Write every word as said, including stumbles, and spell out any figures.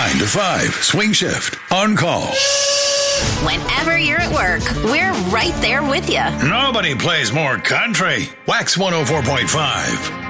nine to five, Swing Shift, on call. Whenever you're at work, we're right there with you. Nobody plays more country. Wax one oh four point five.